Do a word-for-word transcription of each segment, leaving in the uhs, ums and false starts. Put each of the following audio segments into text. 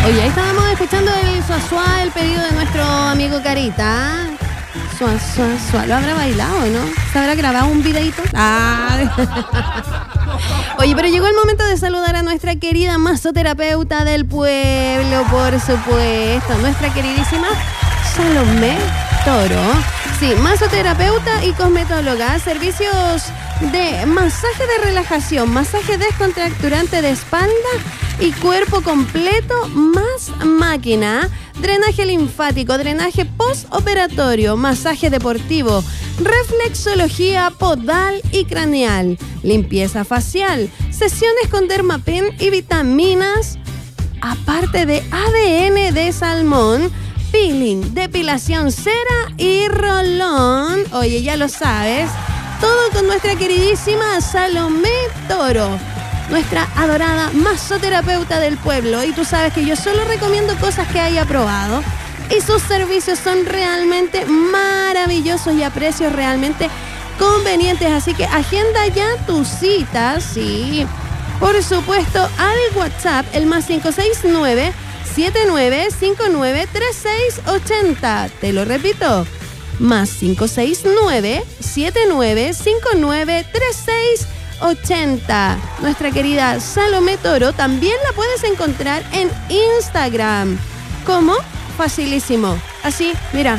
Oye, ahí estábamos escuchando el suazua, el pedido de nuestro amigo Carita. Suá, suá, suá. ¿Lo habrá bailado, no? ¿Se habrá grabado un videito? Ah. Oye, pero llegó el momento de saludar a nuestra querida masoterapeuta del pueblo, por supuesto. Nuestra queridísima Salomé Toro. Sí, masoterapeuta y cosmetóloga. Servicios de masaje de relajación, masaje descontracturante de espalda y cuerpo completo, más máquina, drenaje linfático, drenaje postoperatorio, masaje deportivo, reflexología podal y craneal, limpieza facial, sesiones con Dermapen y vitaminas, aparte de A D N de salmón, peeling, depilación, cera y rolón. Oye, ya lo sabes, todo con nuestra queridísima Salomé Toro, nuestra adorada masoterapeuta del pueblo. Y tú sabes que yo solo recomiendo cosas que haya probado. Y sus servicios son realmente maravillosos y a precios realmente convenientes. Así que agenda ya tu cita, sí. Por supuesto, al WhatsApp, el más cinco seis nueve, siete nueve cinco nueve, tres seis ocho cero. Te lo repito, más cinco seis nueve, siete nueve cinco nueve, tres seis ocho cero. Nuestra querida Salomé Toro también la puedes encontrar en Instagram. ¿Cómo? Facilísimo. Así, mira,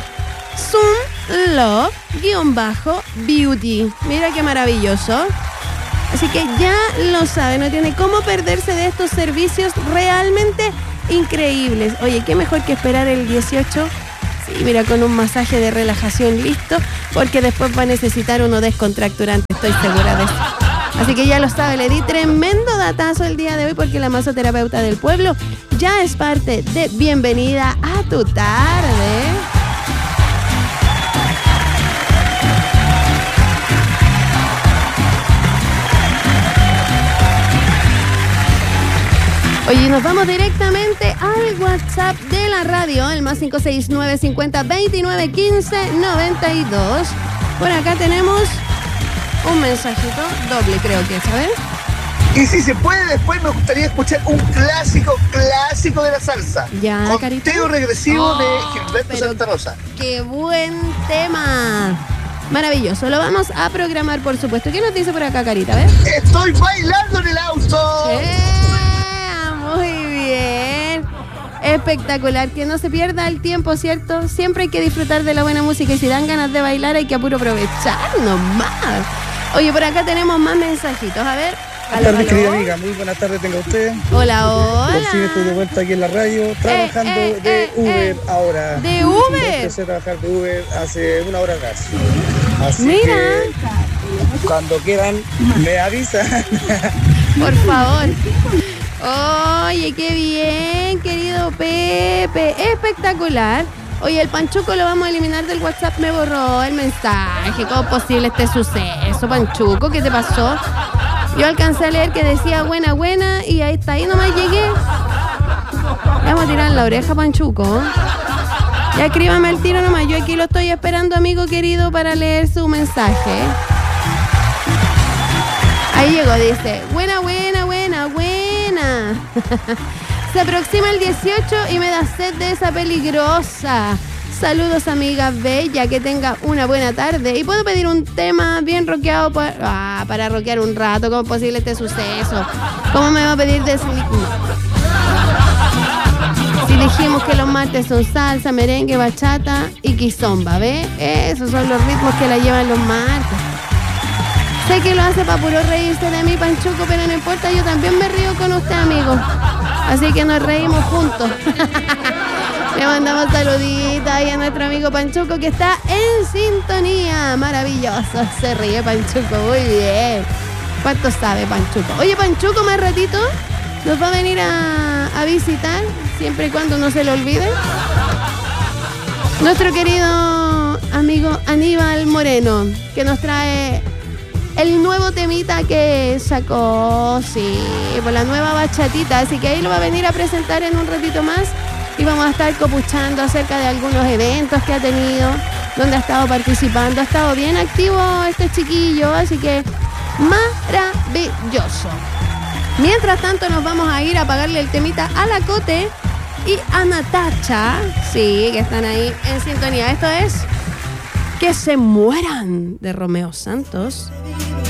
Sunlove-beauty. Mira qué maravilloso. Así que ya lo saben, no tiene cómo perderse de estos servicios realmente increíbles. Oye, qué mejor que esperar el dieciocho. Sí, mira, con un masaje de relajación listo, porque después va a necesitar uno descontracturante, estoy segura de eso. Así que ya lo sabe, le di tremendo datazo el día de hoy porque la masoterapeuta del pueblo ya es parte de Bienvenida a tu tarde. Oye, nos vamos directamente al WhatsApp de la radio, el más cinco seis nueve, cincuenta, veintinueve, quince, noventa y dos. Por acá tenemos un mensajito doble, creo que, ¿sabes? Y si se puede, después me gustaría escuchar un clásico, clásico de la salsa. Ya, Conteo Carita. regresivo Oh, de Gilberto pero Santa Rosa. ¡Qué buen tema! Maravilloso, lo vamos a programar, por supuesto. ¿Qué nos dice por acá, Carita? A ver. Estoy bailando en el auto. ¡Eh! Muy bien. Espectacular, que no se pierda el tiempo, ¿cierto? Siempre hay que disfrutar de la buena música y si dan ganas de bailar hay que apuro aprovechar nomás. Oye, por acá tenemos más mensajitos, a ver. Buenas tardes, querida amiga. Muy buenas tardes tenga usted. Hola, hola. Por fin estoy de vuelta aquí en la radio, trabajando eh, eh, de eh, Uber eh. ahora. ¿De Uber? Empecé a trabajar de Uber hace una hora atrás. Así Mira. que cuando quieran me avisan. Por favor. Oye, qué bien, querido Pepe. Espectacular. Oye, el Panchuco lo vamos a eliminar del WhatsApp. Me borró el mensaje. ¿Cómo es posible este suceso, Panchuco? ¿Qué te pasó? Yo alcancé a leer que decía buena, buena y ahí está, ahí nomás llegué. Le vamos a tirar la oreja, Panchuco. Ya escríbame el tiro nomás. Yo aquí lo estoy esperando, amigo querido, para leer su mensaje. Ahí llegó, dice, buena, buena, buena, buena. Se aproxima el dieciocho y me da sed de esa peligrosa. Saludos, amiga bella, que tenga una buena tarde. Y puedo pedir un tema bien rockeado para, ah, para rockear un rato. ¿Cómo es posible este suceso? ¿Cómo me va a pedir de Si dijimos que los martes son salsa, merengue, bachata y quizomba, ¿ves? Esos son los ritmos que la llevan los martes. Sé que lo hace para puro reírse de mí, Panchuco, pero no importa, yo también me río con usted, amigo. Así que nos reímos juntos. Le mandamos saluditos ahí a nuestro amigo Panchuco que está en sintonía. Maravilloso, se ríe Panchuco, muy bien. ¿Cuánto sabe Panchuco? Oye, Panchuco, más ratito nos va a venir a, a visitar, siempre y cuando no se le olvide. Nuestro querido amigo Aníbal Moreno, que nos trae el nuevo temita que sacó, sí, por la nueva bachatita. Así que ahí lo va a venir a presentar en un ratito más. Y vamos a estar copuchando acerca de algunos eventos que ha tenido, donde ha estado participando. Ha estado bien activo este chiquillo, así que maravilloso. Mientras tanto nos vamos a ir a pagarle el temita a la Cote y a Natacha, sí, que están ahí en sintonía. Esto es Que se mueran de Romeo Santos.